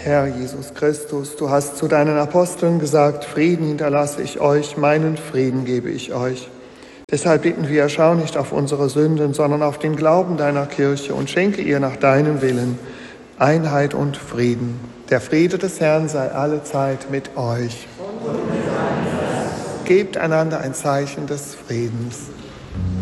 Herr Jesus Christus, du hast zu deinen Aposteln gesagt, Frieden hinterlasse ich euch, meinen Frieden gebe ich euch. Deshalb bitten wir, schau nicht auf unsere Sünden, sondern auf den Glauben deiner Kirche und schenke ihr nach deinem Willen Einheit und Frieden. Der Friede des Herrn sei allezeit mit euch. Gebt einander ein Zeichen des Friedens.